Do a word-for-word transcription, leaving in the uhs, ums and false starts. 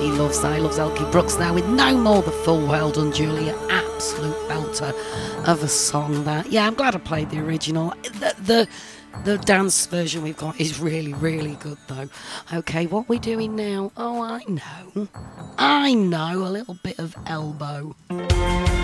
He loves that. He loves Elkie Brooks there with No More the Fool. Well done, Julia. Absolute belter of a song that. Yeah, I'm glad I played the original. The, the, the dance version we've got is really, really good, though. Okay, what we're doing now? Oh, I know. I know. A little bit of Elbow.